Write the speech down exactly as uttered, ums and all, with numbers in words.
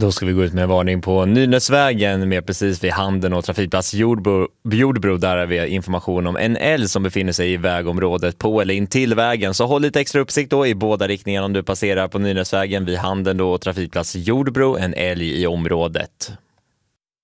Då ska vi gå ut med en varning på Nynäsvägen med precis vid Handen och trafikplats Jordbro, Jordbro. Där har vi information om en älg som befinner sig i vägområdet på eller in till vägen. Så håll lite extra uppsikt då i båda riktningarna om du passerar på Nynäsvägen vid Handen då och trafikplats Jordbro, en älg i området.